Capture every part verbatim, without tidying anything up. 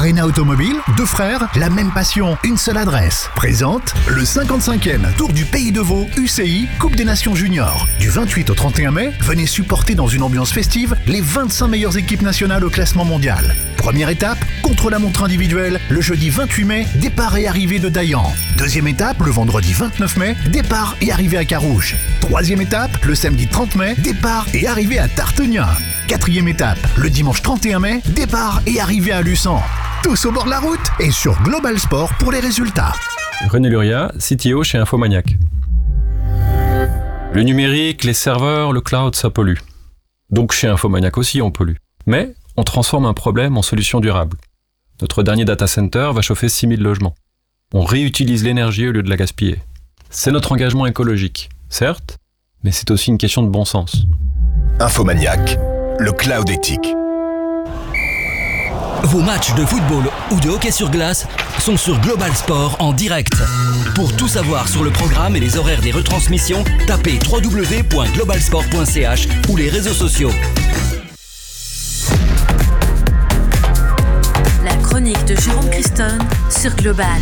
Arena Automobile, deux frères, la même passion, une seule adresse. Présente le cinquante-cinquième Tour du Pays de Vaud U C I Coupe des Nations Juniors. Du vingt-huit au trente et un mai, venez supporter dans une ambiance festive les vingt-cinq meilleures équipes nationales au classement mondial. Première étape, contre-la-montre individuelle, le jeudi vingt-huit mai, départ et arrivée de Dayan. Deuxième étape, le vendredi vingt-neuf mai, départ et arrivée à Carouge. Troisième étape, le samedi trente mai, départ et arrivée à Tartenia. Quatrième étape, le dimanche trente et un mai, départ et arrivée à Luçon. Tous au bord de la route et sur Global Sport pour les résultats. René Luria, C T O chez Infomaniac. Le numérique, les serveurs, le cloud, ça pollue. Donc chez Infomaniac aussi, on pollue. Mais on transforme un problème en solution durable. Notre dernier data center va chauffer six mille logements. On réutilise l'énergie au lieu de la gaspiller. C'est notre engagement écologique, certes, mais c'est aussi une question de bon sens. Infomaniac, le cloud éthique. Vos matchs de football ou de hockey sur glace sont sur Global Sport en direct. Pour tout savoir sur le programme et les horaires des retransmissions, tapez w w w point global sport point c h ou les réseaux sociaux. La chronique de Jérôme Christon sur Global.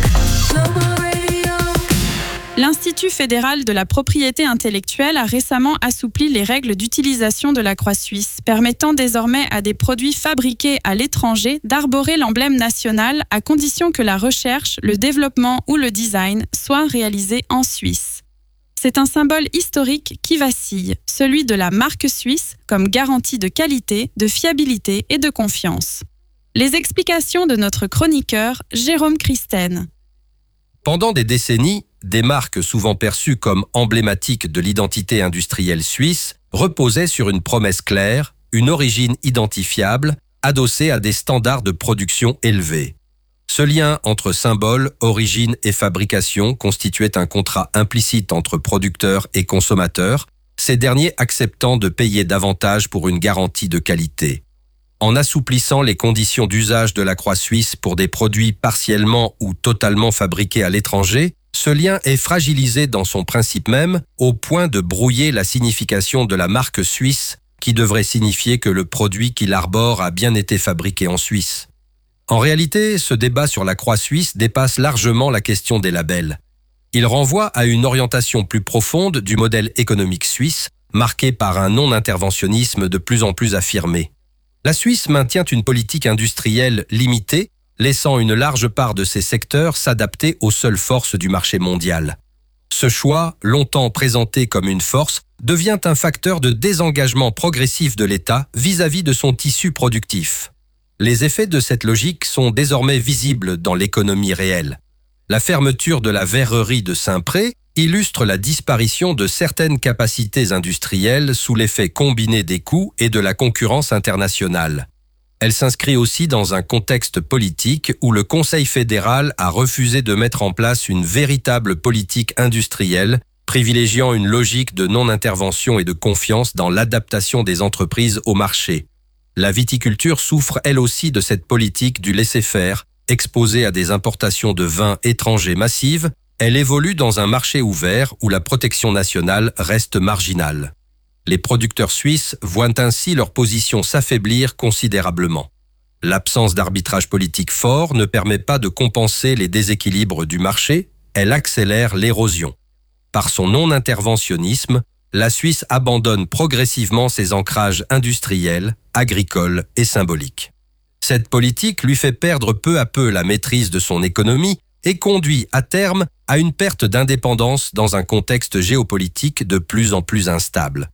L'Institut fédéral de la propriété intellectuelle a récemment assoupli les règles d'utilisation de la croix suisse, permettant désormais à des produits fabriqués à l'étranger d'arborer l'emblème national à condition que la recherche, le développement ou le design soient réalisés en Suisse. C'est un symbole historique qui vacille, celui de la marque suisse comme garantie de qualité, de fiabilité et de confiance. Les explications de notre chroniqueur Jérôme Christen. Pendant des décennies, des marques souvent perçues comme emblématiques de l'identité industrielle suisse reposaient sur une promesse claire, une origine identifiable, adossée à des standards de production élevés. Ce lien entre symbole, origine et fabrication constituait un contrat implicite entre producteurs et consommateurs, ces derniers acceptant de payer davantage pour une garantie de qualité. En assouplissant les conditions d'usage de la croix suisse pour des produits partiellement ou totalement fabriqués à l'étranger, ce lien est fragilisé dans son principe même au point de brouiller la signification de la marque suisse qui devrait signifier que le produit qu'il arbore a bien été fabriqué en Suisse. En réalité, ce débat sur la croix suisse dépasse largement la question des labels. Il renvoie à une orientation plus profonde du modèle économique suisse, marqué par un non-interventionnisme de plus en plus affirmé. La Suisse maintient une politique industrielle limitée, laissant une large part de ses secteurs s'adapter aux seules forces du marché mondial. Ce choix, longtemps présenté comme une force, devient un facteur de désengagement progressif de l'État vis-à-vis de son tissu productif. Les effets de cette logique sont désormais visibles dans l'économie réelle. La fermeture de la verrerie de Saint-Pré illustre la disparition de certaines capacités industrielles sous l'effet combiné des coûts et de la concurrence internationale. Elle s'inscrit aussi dans un contexte politique où le Conseil fédéral a refusé de mettre en place une véritable politique industrielle, privilégiant une logique de non-intervention et de confiance dans l'adaptation des entreprises au marché. La viticulture souffre elle aussi de cette politique du laisser-faire, exposée à des importations de vins étrangers massives. Elle évolue dans un marché ouvert où la protection nationale reste marginale. Les producteurs suisses voient ainsi leur position s'affaiblir considérablement. L'absence d'arbitrage politique fort ne permet pas de compenser les déséquilibres du marché, elle accélère l'érosion. Par son non-interventionnisme, la Suisse abandonne progressivement ses ancrages industriels, agricoles et symboliques. Cette politique lui fait perdre peu à peu la maîtrise de son économie et conduit à terme à une perte d'indépendance dans un contexte géopolitique de plus en plus instable.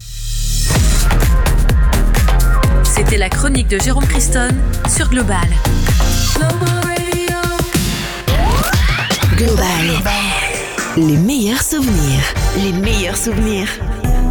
C'était la chronique de Jérôme Christon sur Global. Global. Les meilleurs souvenirs. Les meilleurs souvenirs.